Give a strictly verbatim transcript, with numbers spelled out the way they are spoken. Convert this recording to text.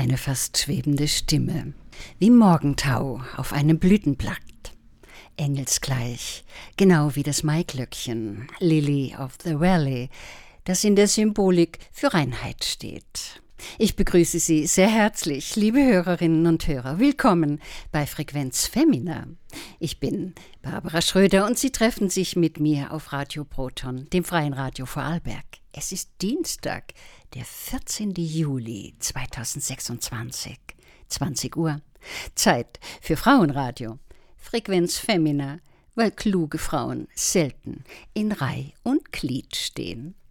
eine fast schwebende Stimme, wie Morgentau auf einem Blütenblatt. Engelsgleich, genau wie das Maiglöckchen, Lily of the Valley, das in der Symbolik für Reinheit steht. Ich begrüße Sie sehr herzlich, liebe Hörerinnen und Hörer. Willkommen bei Frequenz Femina. Ich bin Barbara Schröder und Sie treffen sich mit mir auf Radio Proton, dem freien Radio Vorarlberg. Es ist Dienstag, der vierzehnten Juli zweitausendsechsundzwanzig, zwanzig Uhr. Zeit für Frauenradio. Frequenz Femina, weil kluge Frauen selten in Reih und Glied stehen.